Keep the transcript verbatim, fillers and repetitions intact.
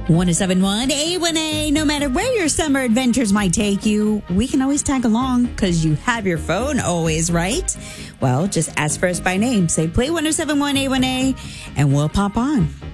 one oh seven point one A one A. No matter where your summer adventures might take you, we can always tag along because you have your phone always, right? Well, just ask for us by name. Say, play one oh seven point one A one A, and we'll pop on.